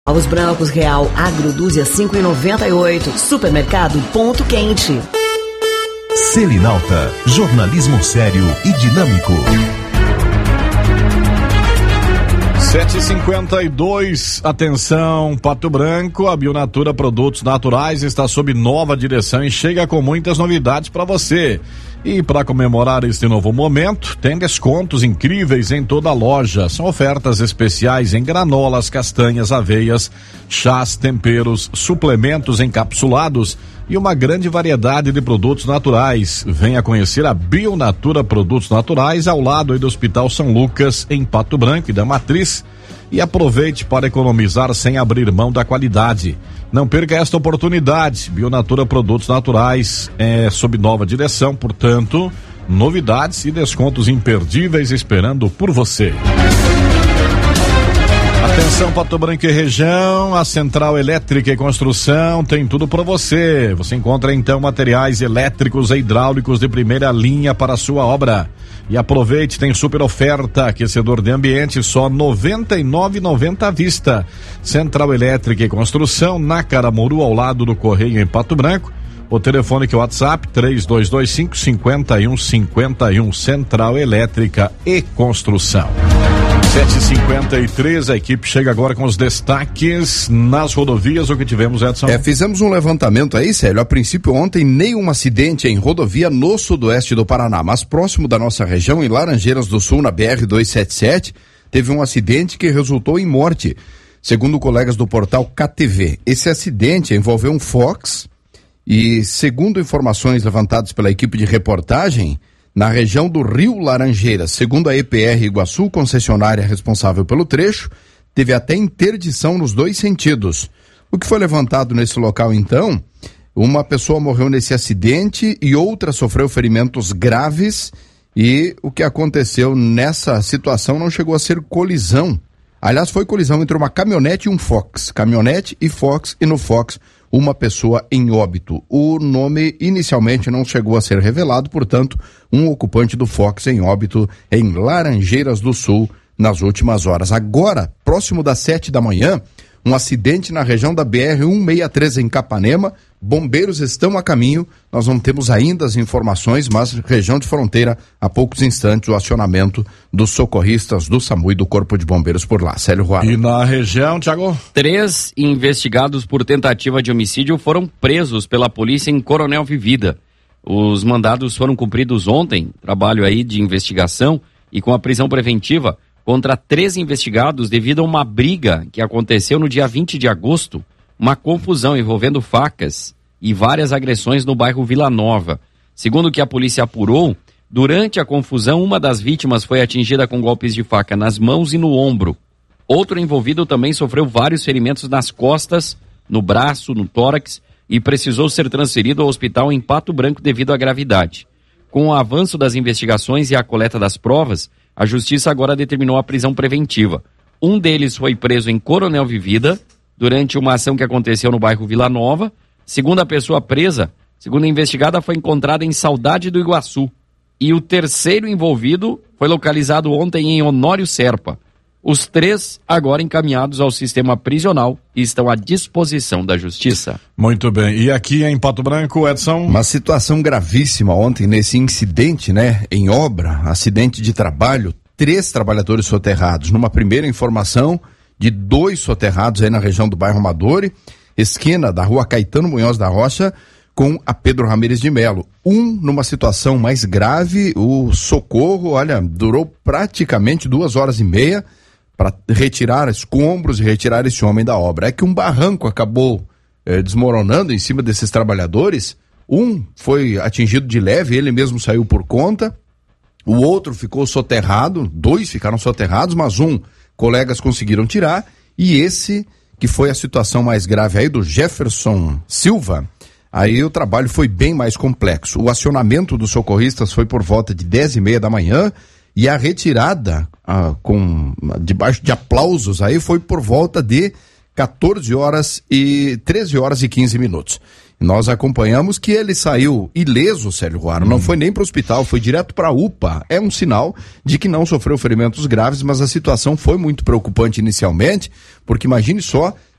Ovos brancos Real Agro Dúzia 5,98. Supermercado Ponto Quente. Selinalta, jornalismo sério e dinâmico. 7h52, atenção, Pato Branco, a Bionatura Produtos Naturais está sob nova direção e chega com muitas novidades para você. E para comemorar este novo momento, tem descontos incríveis em toda a loja. São ofertas especiais em granolas, castanhas, aveias, chás, temperos, suplementos encapsulados e uma grande variedade de produtos naturais. Venha conhecer a Bionatura Produtos Naturais ao lado aí do Hospital São Lucas, em Pato Branco e da Matriz. E aproveite para economizar sem abrir mão da qualidade. Não perca esta oportunidade. Bionatura Produtos Naturais é sob nova direção, portanto, novidades e descontos imperdíveis esperando por você. Atenção, Pato Branco e região, a Central Elétrica e Construção tem tudo para você. Você encontra então materiais elétricos e hidráulicos de primeira linha para a sua obra. E aproveite, tem super oferta, aquecedor de ambiente só R$ 99,90 à vista. Central Elétrica e Construção, na Caramoru, ao lado do Correio em Pato Branco. O telefone que é o WhatsApp 3225-5151, Central Elétrica e Construção. 7h53, a equipe chega agora com os destaques nas rodovias, o que tivemos, Edson? Fizemos um levantamento aí, Célio. A princípio, ontem, nenhum acidente em rodovia no sudoeste do Paraná, mas próximo da nossa região, em Laranjeiras do Sul, na BR-277, teve um acidente que resultou em morte, segundo colegas do portal KTV. Esse acidente envolveu um Fox e, segundo informações levantadas pela equipe de reportagem, na região do Rio Laranjeiras, segundo a EPR Iguaçu, concessionária responsável pelo trecho, teve até interdição nos dois sentidos. O que foi levantado nesse local, então, uma pessoa morreu nesse acidente e outra sofreu ferimentos graves, e o que aconteceu nessa situação não chegou a ser colisão. Aliás, foi colisão entre uma caminhonete e um Fox. Caminhonete e Fox, e no Fox uma pessoa em óbito. O nome inicialmente não chegou a ser revelado, portanto, um ocupante do Fox em óbito em Laranjeiras do Sul nas últimas horas. Agora, próximo das 7 da manhã, um acidente na região da BR-163 em Capanema. Bombeiros estão a caminho, nós não temos ainda as informações, mas região de fronteira, há poucos instantes, o acionamento dos socorristas do SAMU e do Corpo de Bombeiros por lá. Célio Ruara. E na região, Thiago? 3 investigados por tentativa de homicídio foram presos pela polícia em Coronel Vivida. Os mandados foram cumpridos ontem, trabalho aí de investigação, e com a prisão preventiva contra 3 investigados devido a uma briga que aconteceu no dia 20 de agosto, uma confusão envolvendo facas e várias agressões no bairro Vila Nova. Segundo o que a polícia apurou, durante a confusão, uma das vítimas foi atingida com golpes de faca nas mãos e no ombro. Outro envolvido também sofreu vários ferimentos nas costas, no braço, no tórax e precisou ser transferido ao hospital em Pato Branco devido à gravidade. Com o avanço das investigações e a coleta das provas, a justiça agora determinou a prisão preventiva. Um deles foi preso em Coronel Vivida, durante uma ação que aconteceu no bairro Vila Nova. Segunda pessoa presa, segundo a investigada, foi encontrada em Saudade do Iguaçu. E o terceiro envolvido foi localizado ontem em Honório Serpa. Os 3 agora encaminhados ao sistema prisional e estão à disposição da justiça. Muito bem. E aqui em Pato Branco, Edson? Uma situação gravíssima ontem nesse incidente, em obra, acidente de trabalho, 3 trabalhadores soterrados. Numa primeira informação de 2 soterrados aí na região do bairro Amadore, esquina da rua Caetano Munhoz da Rocha, com a Pedro Ramires de Melo. Numa situação mais grave, o socorro, durou praticamente 2h30 para retirar escombros e retirar esse homem da obra. É que um barranco acabou desmoronando em cima desses trabalhadores. Um foi atingido de leve, ele mesmo saiu por conta. O outro ficou soterrado, 2 ficaram soterrados, mas colegas conseguiram tirar. E esse, que foi a situação mais grave aí, do Jefferson Silva, aí o trabalho foi bem mais complexo. O acionamento dos socorristas foi por volta de 10h30 da manhã, e a retirada, debaixo de aplausos, aí foi por volta de 13h15. Nós acompanhamos que ele saiu ileso, Célio Ruara, não foi nem para o hospital, foi direto para a UPA. É um sinal de que não sofreu ferimentos graves, mas a situação foi muito preocupante inicialmente, porque imagine só,